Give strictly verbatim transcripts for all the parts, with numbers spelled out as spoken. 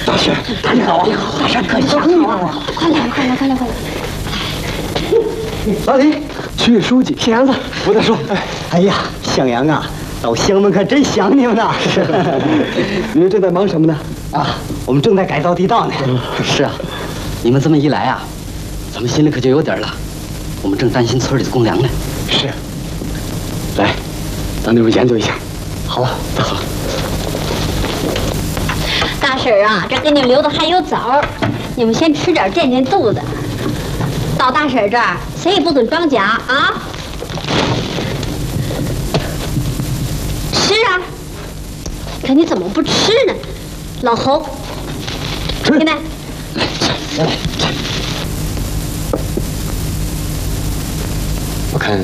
大婶，你好啊！大婶，可下好啊！ 快来，快来，快来，快来！ 老李，区委书记，新阳子，我在说。 哎呀，向阳啊，老乡们可真想你们呐！ 你们正在忙什么呢？ 啊，我们正在改造地道呢。 是啊，你们这么一来啊，咱们心里可就有底儿了。我们正担心村里的公粮呢。 是。来，咱那边研究一下。 好啊，好。 大婶啊，这给你们留的还有枣，你们先吃点垫垫肚子。到大婶这儿，谁也不准装假啊！吃啊！可你怎么不吃呢？老侯， 吃。 现在， 来来， 我看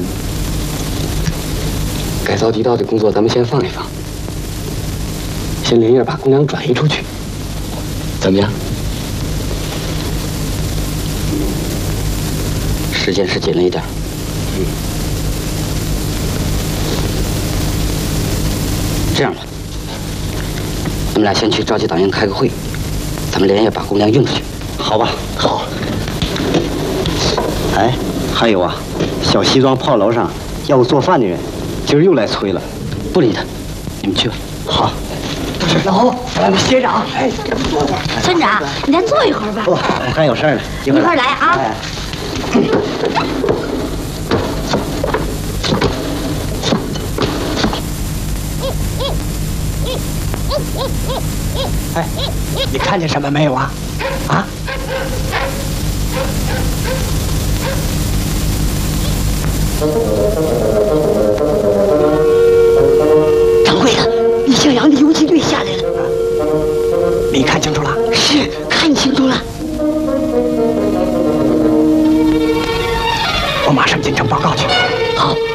改造地道的工作，咱们先放一放，先连夜把公粮转移出去，怎么样？ 时间是紧了一点。 嗯。 这样吧，你们俩先去召集党员开个会，咱们连夜把公粮运出去。 好吧， 好。 哎，还有啊，小西庄炮楼上要我做饭的人，今儿又来催了。 不理他，你们去吧。 好。 老侯，来，学长，哎，坐会儿。 村长，你再坐一会儿吧。 不，我还有事儿呢， 一会儿来啊。 哎哎，你看见什么没有啊？啊？ 掌柜的，李向阳的游击队下来了。 你看清楚了？ 是，看清楚了。 我马上进城报告去。 好。